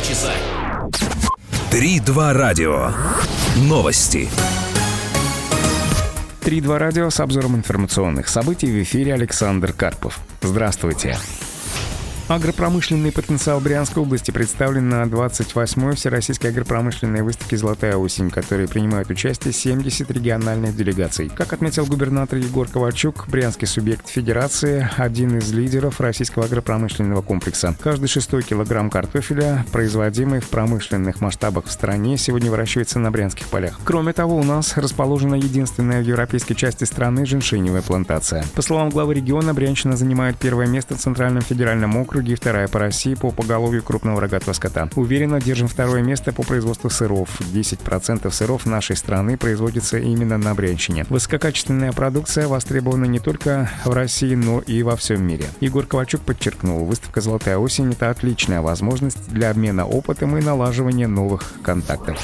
часа. 3-2 радио. Новости. 3-2 радио с обзором информационных событий. В эфире Александр Карпов. Здравствуйте. Агропромышленный потенциал Брянской области представлен на 28-й Всероссийской агропромышленной выставке «Золотая осень», в которой принимают участие 70 региональных делегаций. Как отметил губернатор Егор Ковальчук, брянский субъект федерации – один из лидеров российского агропромышленного комплекса. Каждый 6-й килограмм картофеля, производимый в промышленных масштабах в стране, сегодня выращивается на брянских полях. Кроме того, у нас расположена единственная в европейской части страны женьшеневая плантация. По словам главы региона, Брянщина занимает первое место в Центральном федеральном округе и вторая по России по поголовью крупного рогатого скота. Уверенно держим второе место по производству сыров. 10% сыров нашей страны производится именно на Брянщине. Высококачественная продукция востребована не только в России, но и во всем мире. Егор Ковальчук подчеркнул, выставка «Золотая осень» — это отличная возможность для обмена опытом и налаживания новых контактов.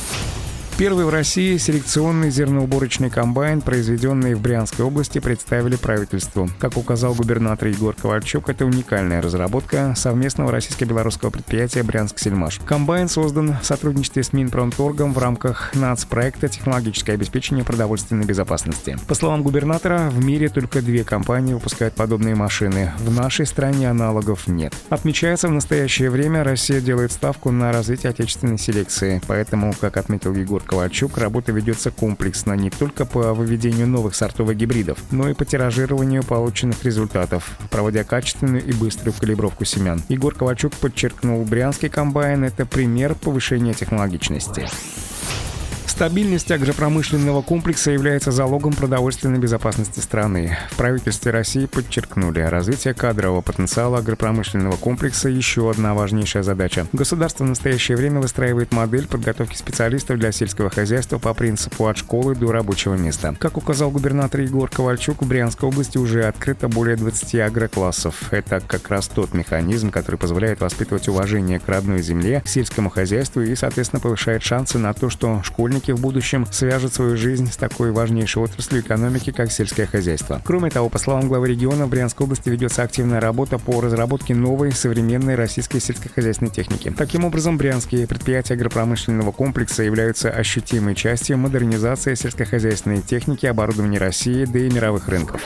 Первый в России селекционный зерноуборочный комбайн, произведенный в Брянской области, представили правительству. Как указал губернатор Егор Ковальчук, это уникальная разработка совместного российско-белорусского предприятия «Брянск-Сельмаш». Комбайн создан в сотрудничестве с Минпромторгом в рамках нацпроекта «Технологическое обеспечение продовольственной безопасности». По словам губернатора, в мире только 2 компании выпускают подобные машины. В нашей стране аналогов нет. Отмечается, в настоящее время Россия делает ставку на развитие отечественной селекции. Поэтому, как отметил Егор Ковальчук, работа ведется комплексно не только по выведению новых сортов и гибридов, но и по тиражированию полученных результатов, проводя качественную и быструю калибровку семян. Егор Ковальчук подчеркнул, брянский комбайн – это пример повышения технологичности. Стабильность агропромышленного комплекса является залогом продовольственной безопасности страны. В правительстве России подчеркнули, развитие кадрового потенциала агропромышленного комплекса – еще одна важнейшая задача. Государство в настоящее время выстраивает модель подготовки специалистов для сельского хозяйства по принципу от школы до рабочего места. Как указал губернатор Егор Ковальчук, в Брянской области уже открыто более 20 агроклассов. Это как раз тот механизм, который позволяет воспитывать уважение к родной земле, к сельскому хозяйству и, соответственно, повышает шансы на то, что школьники в будущем свяжут свою жизнь с такой важнейшей отраслью экономики, как сельское хозяйство. Кроме того, по словам главы региона, в Брянской области ведется активная работа по разработке новой современной российской сельскохозяйственной техники. Таким образом, брянские предприятия агропромышленного комплекса являются ощутимой частью модернизации сельскохозяйственной техники, оборудования России, да и мировых рынков.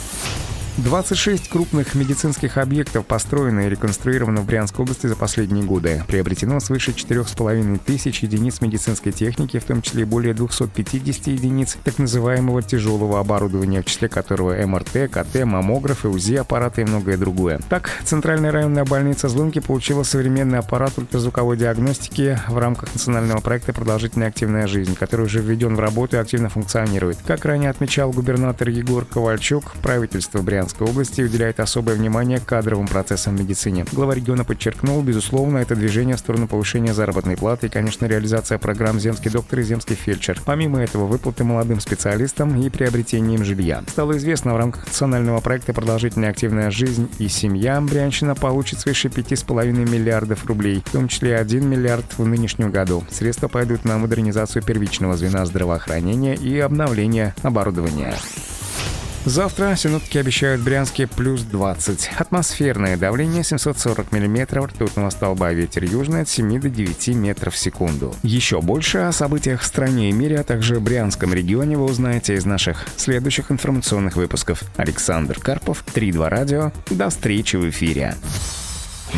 26 крупных медицинских объектов построено и реконструировано в Брянской области за последние годы. Приобретено свыше 4,5 тысяч единиц медицинской техники, в том числе более 250 единиц так называемого тяжелого оборудования, в числе которого МРТ, КТ, маммографы, УЗИ-аппараты и многое другое. Так, Центральная районная больница Злынки получила современный аппарат ультразвуковой диагностики в рамках национального проекта «Продолжительная активная жизнь», который уже введен в работу и активно функционирует. Как ранее отмечал губернатор Егор Ковальчук, правительство Брянской области уделяет особое внимание кадровым процессам в медицине. Глава региона подчеркнул, безусловно, это движение в сторону повышения заработной платы и, конечно, реализация программ «Земский доктор» и «Земский фельдшер». Помимо этого, выплаты молодым специалистам и приобретением жилья. Стало известно, в рамках национального проекта «Продолжительная активная жизнь и семья» Брянщина получит свыше 5,5 миллиардов рублей, в том числе 1 миллиард в нынешнем году. Средства пойдут на модернизацию первичного звена здравоохранения и обновление оборудования. Завтра синоптики обещают в Брянске плюс 20. Атмосферное давление 740 миллиметров ртутного столба, ветер южный от 7 до 9 метров в секунду. Еще больше о событиях в стране и мире, а также в Брянском регионе вы узнаете из наших следующих информационных выпусков. Александр Карпов, 3-2 радио. До встречи в эфире.